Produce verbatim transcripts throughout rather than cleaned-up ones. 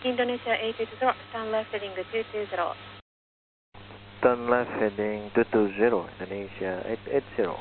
Indonesia eight eight zero, turn left heading two two zero. Turn left heading two two zero, Indonesia eight eight zero.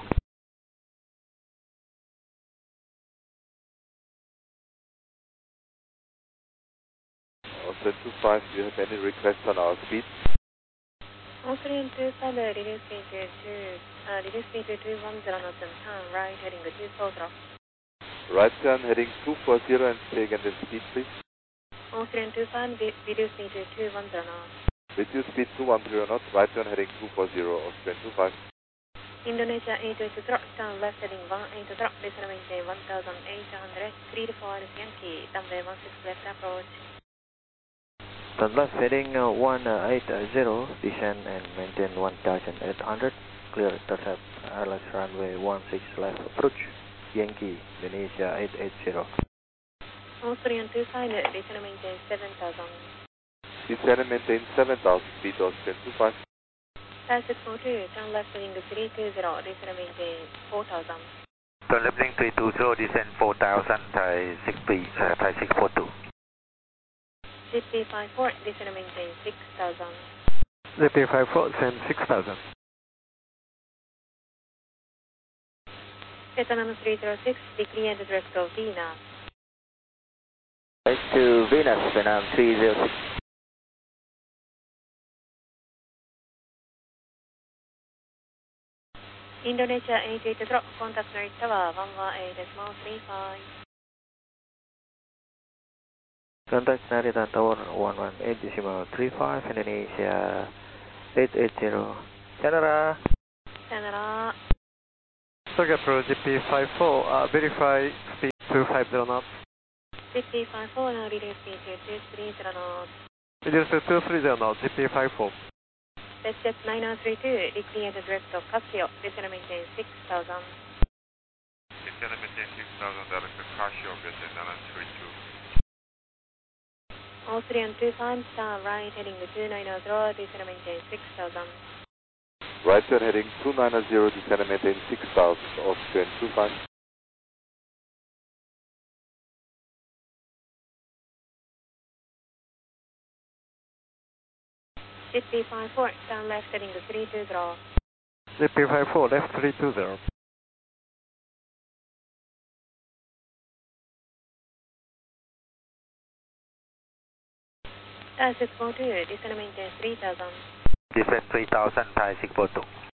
Austrian two five, do you have any requests on our speed? Austrian two five, reduce speed to two, uh, reduce speed to two one zero knots and turn right heading two four zero. Right turn heading two four zero and say again the speed please. Austrian two five, reduce speed to two one zero knots. Reduce speed two one zero knots, right turn heading two four zero, Austrian two five. Indonesia eight eight zero, turn left heading one eight zero, descend maintain one thousand eight hundred, three to four Yankee, runway one six left approach. Turn left heading uh, one eight zero, descend and maintain one thousand eight hundred, clear intercept airlines runway one six left approach, Yankee, Indonesia eight eight zero. Austrian two five, descend and maintain seven thousand. Descend and maintain seven thousand feet, Austrian two five. Thai six four two, turn left heading three two zero, descend and maintain four thousand. Turn left heading three two zero, descend four thousand, Thai six three, uh, Thai six four two. Z P five four, descend and maintain six thousand. Z P five four, descend six thousand. Vietnam three zero six, declare the direct of Venus. Right to Venus, Vietnam three zero six. Indonesia eight eight zero, contact Merit Tower one one eight three five. Contact Narita Tower one one eight three five, Indonesia eight eight zero. Canada. Canada. Target Pro G P five four, uh, verify speed two five zero knots. Z P five four, now reduce speed to two three zero knots. Reduce to two three zero knots, G P five four. WestJet nine zero three two, declare the direct of Casio, descend and maintain six thousand. Descend and maintain six thousand, direct of Casio, descend nine three two. Austrian two five, star right heading two nine zero, descend and maintain six thousand. Right turn heading two nine zero, descend and maintain six thousand, Austrian two five. Z P five four, turn left heading three two zero. Z P five four, left three two zero. Thai six four two, descend and maintain three thousand. Descend three thousand, Thai six four two.